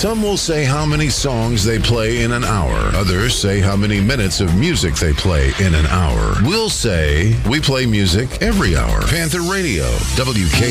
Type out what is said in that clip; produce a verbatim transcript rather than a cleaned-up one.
Some will say how many songs they play in an hour. Others say how many minutes of music they play in an hour. We'll say we play music every hour. Panther Radio, W K